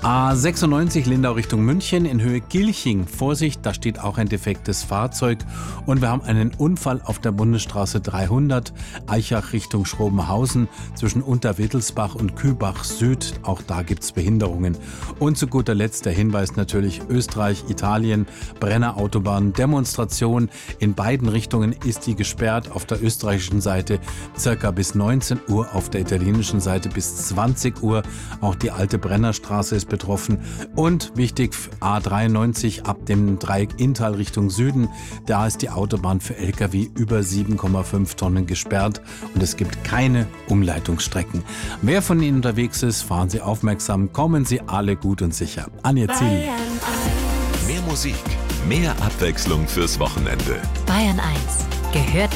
A96 Lindau Richtung München in Höhe Gilching. Vorsicht, da steht auch ein defektes Fahrzeug. Und wir haben einen Unfall auf der Bundesstraße 300, Aichach Richtung Schrobenhausen, zwischen Unterwittelsbach und Kübach Süd. Auch da gibt es Behinderungen. Und zu guter Letzt der Hinweis natürlich Österreich, Italien, Brennerautobahn, Demonstration. In beiden Richtungen ist die gesperrt. Auf der österreichischen Seite circa bis 19 Uhr, auf der italienischen Seite bis 20 Uhr. Auch die alte Brennerstraße ist betroffen. Und wichtig, A93 ab dem Dreieck Inntal Richtung Süden. Da ist die Autobahn für Lkw über 7,5 Tonnen gesperrt und es gibt keine Umleitungsstrecken. Wer von Ihnen unterwegs ist, fahren Sie aufmerksam, kommen Sie alle gut und sicher. Anja Ziel. Mehr Musik, mehr Abwechslung fürs Wochenende. Bayern 1 gehört